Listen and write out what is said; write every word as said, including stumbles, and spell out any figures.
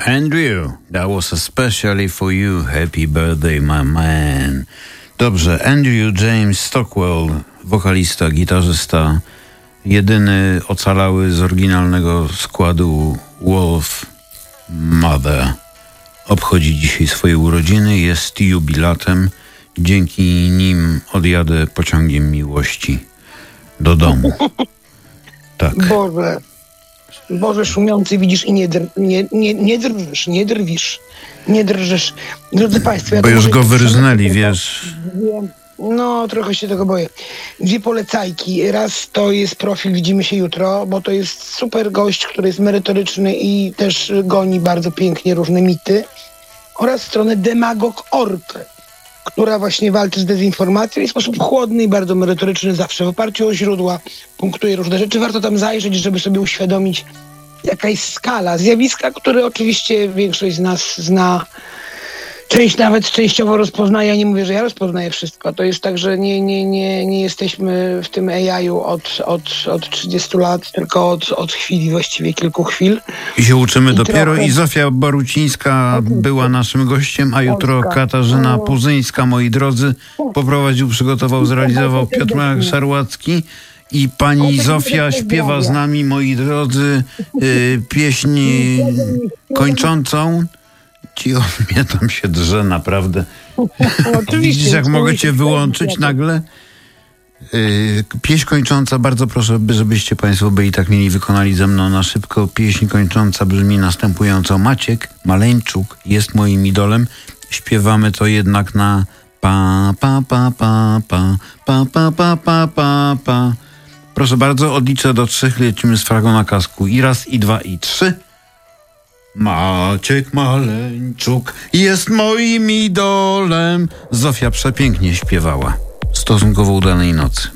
Andrew, that was especially for you. Happy birthday, my man. Dobrze, Andrew James Stockwell, wokalista, gitarzysta, jedyny ocalały z oryginalnego składu Wolf Mother. Obchodzi dzisiaj swoje urodziny, jest jubilatem. Dzięki nim odjadę pociągiem miłości do domu. Tak. Boże, Boże szumiący, widzisz i nie, dr, nie, nie, nie drwisz, nie drwisz, nie drżysz. Drodzy Państwo... Ja Bo już go wyrżnęli, trochę, wiesz... No, trochę się tego boję. Dwie polecajki. Raz to jest profil Widzimy się jutro, bo to jest super gość, który jest merytoryczny i też goni bardzo pięknie różne mity. Oraz stronę demagog kropka org, która właśnie walczy z dezinformacją i w sposób chłodny i bardzo merytoryczny, zawsze w oparciu o źródła, punktuje różne rzeczy. Warto tam zajrzeć, żeby sobie uświadomić, jaka jest skala zjawiska, które oczywiście większość z nas zna. Część nawet częściowo rozpoznaje. Ja nie mówię, że ja rozpoznaję wszystko. To jest tak, że nie, nie, nie, nie jesteśmy w tym A I-u od, od, od trzydziestu lat, tylko od, od chwili, właściwie kilku chwil. I się uczymy I dopiero trochę... i Zofia Borucińska była naszym gościem, a jutro Katarzyna Puzyńska, moi drodzy, poprowadził, przygotował, zrealizował Piotr Marek Szarłacki i pani Zofia śpiewa z nami, moi drodzy, yy, pieśń kończącą. Ci on mnie tam się drze, naprawdę. Widzisz, jak mogę cię wyłączyć nagle? Yy, pieśń kończąca, bardzo proszę, żebyście Państwo byli tak mieli, wykonali ze mną na szybko. Pieśń kończąca brzmi następująco. Maciek Maleńczuk jest moim idolem. Śpiewamy to jednak na pa, pa, pa, pa, pa, pa, pa, pa, pa, pa, pa. Proszę bardzo, odliczę do trzech, lecimy z fragą na kasku. I raz, i dwa, i trzy. Maciek Maleńczuk jest moim idolem. Zofia przepięknie śpiewała. Stosunkowo udanej nocy.